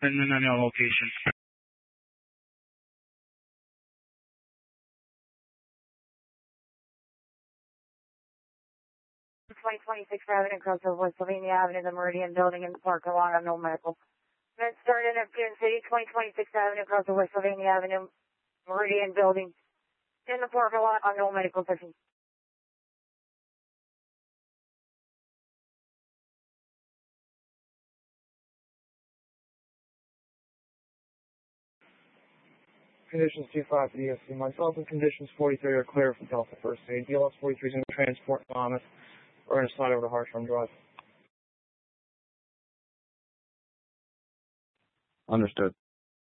depending on your location. 2026 Avenue, Crossover, West Sylvania Avenue, the Meridian Building in the parking lot on No Medical. Then start in Neptune City, 2026 Avenue, Crossover, West Sylvania Avenue, Meridian Building in the parking lot on No Medical section. Conditions 25 to the ESC. Myself and conditions 43 are clear for Delta First Aid. DLS 43 is going to transport Monmouth. We're going to slide over to Hartshorn Drive. Understood.